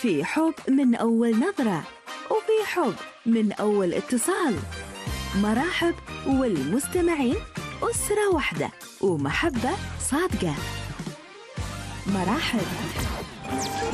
في حب من أول نظرة، وفي حب من أول اتصال. مراحب والمستمعين أسرة واحدة ومحبة صادقة. مراحب.